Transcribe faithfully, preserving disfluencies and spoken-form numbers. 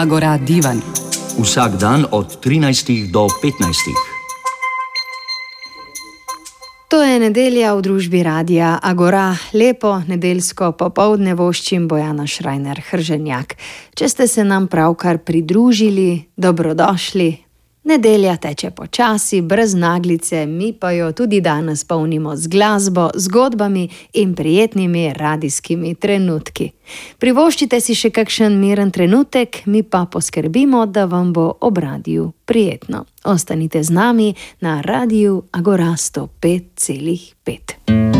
Agora Divan. Vsak dan od trinajstih do petnajstih. To je nedelja v družbi Radia Agora. Lepo nedeljsko popoldne voščim Bojana Šrajner-Hrženjak. Če ste se nam pravkar pridružili, dobrodošli. Nedelja teče počasi, brez naglice, mi pa jo tudi danes polnimo z glasbo, zgodbami in prijetnimi radijskimi trenutki. Privoščite si še kakšen miren trenutek, mi pa poskrbimo, da vam bo ob radiju prijetno. Ostanite z nami na Radiu Agora sto pet celih pet.